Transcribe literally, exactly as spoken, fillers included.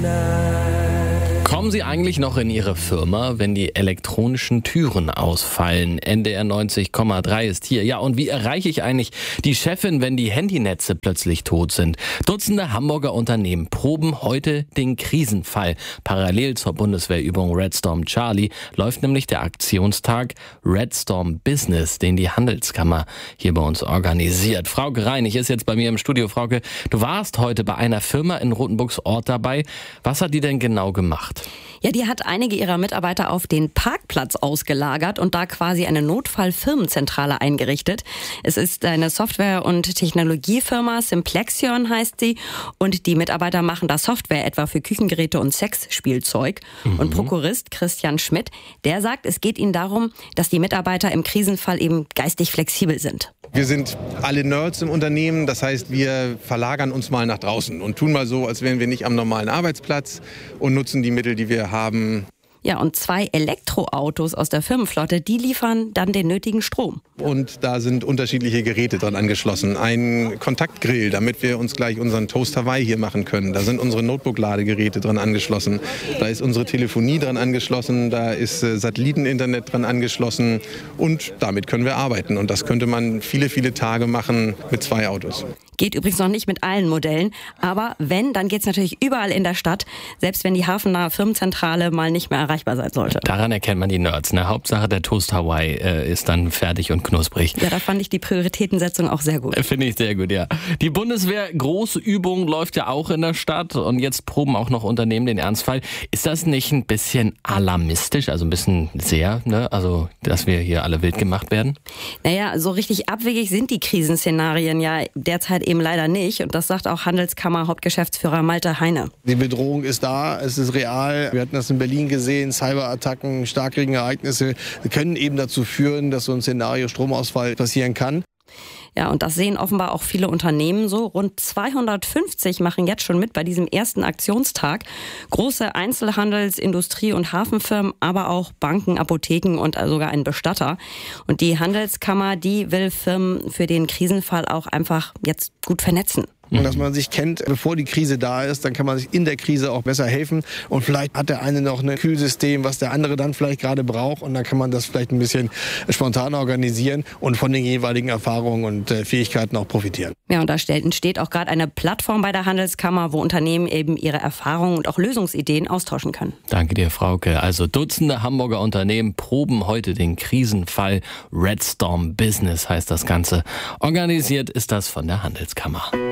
Kommen Sie eigentlich noch in Ihre Firma, wenn die elektronischen Türen ausfallen? N D R neunzig Komma drei ist hier. Ja, und wie erreiche ich eigentlich die Chefin, wenn die Handynetze plötzlich tot sind? Dutzende Hamburger Unternehmen proben heute den Krisenfall. Parallel zur Bundeswehrübung Red Storm Charlie läuft nämlich der Aktionstag Red Storm Business, den die Handelskammer hier bei uns organisiert. Frauke Reinig ist jetzt bei mir im Studio. Frauke, du warst heute bei einer Firma in Rothenburgs Ort dabei. Was hat die denn genau gemacht? Ja, die hat einige ihrer Mitarbeiter auf den Parkplatz ausgelagert und da quasi eine Notfallfirmenzentrale eingerichtet. Es ist eine Software- und Technologiefirma, Simplexion heißt sie, und die Mitarbeiter machen da Software etwa für Küchengeräte und Sexspielzeug. Mhm. Und Prokurist Christian Schmidt, der sagt, es geht ihnen darum, dass die Mitarbeiter im Krisenfall eben geistig flexibel sind. Wir sind alle Nerds im Unternehmen, das heißt, wir verlagern uns mal nach draußen und tun mal so, als wären wir nicht am normalen Arbeitsplatz und nutzen die Mittel, die wir haben. Ja, und zwei Elektroautos aus der Firmenflotte, die liefern dann den nötigen Strom. Und da sind unterschiedliche Geräte dran angeschlossen. Ein Kontaktgrill, damit wir uns gleich unseren Toast Hawaii hier machen können. Da sind unsere Notebook-Ladegeräte dran angeschlossen. Da ist unsere Telefonie dran angeschlossen. Da ist äh, Satelliteninternet dran angeschlossen. Und damit können wir arbeiten. Und das könnte man viele, viele Tage machen mit zwei Autos. Geht übrigens noch nicht mit allen Modellen. Aber wenn, dann geht's natürlich überall in der Stadt. Selbst wenn die hafennahe Firmenzentrale mal nicht mehr erreichbar sein sollte. Daran erkennt man die Nerds. Ne? Hauptsache der Toast Hawaii äh, ist dann fertig und knusprig. Ja, da fand ich die Prioritätensetzung auch sehr gut. Finde ich sehr gut, ja. Die Bundeswehr große Übung läuft ja auch in der Stadt und jetzt proben auch noch Unternehmen den Ernstfall. Ist das nicht ein bisschen alarmistisch, also ein bisschen sehr, ne? Also dass wir hier alle wild gemacht werden? Naja, so richtig abwegig sind die Krisenszenarien ja derzeit eben leider nicht und das sagt auch Handelskammer-Hauptgeschäftsführer Malte Heine. Die Bedrohung ist da, es ist real. Wir hatten das in Berlin gesehen, Cyberattacken, Starkregenereignisse können eben dazu führen, dass so ein Szenario Stromausfall passieren kann. Ja, und das sehen offenbar auch viele Unternehmen so. Rund zweihundertfünfzig machen jetzt schon mit bei diesem ersten Aktionstag. Große Einzelhandels-, Industrie- und Hafenfirmen, aber auch Banken, Apotheken und sogar ein Bestatter. Und die Handelskammer, die will Firmen für den Krisenfall auch einfach jetzt gut vernetzen. Und dass man sich kennt, bevor die Krise da ist, dann kann man sich in der Krise auch besser helfen. Und vielleicht hat der eine noch ein Kühlsystem, was der andere dann vielleicht gerade braucht. Und dann kann man das vielleicht ein bisschen spontan organisieren und von den jeweiligen Erfahrungen und Fähigkeiten auch profitieren. Ja, und da entsteht auch gerade eine Plattform bei der Handelskammer, wo Unternehmen eben ihre Erfahrungen und auch Lösungsideen austauschen können. Danke dir, Frauke. Also Dutzende Hamburger Unternehmen proben heute den Krisenfall. Red Storm Business heißt das Ganze. Organisiert ist das von der Handelskammer.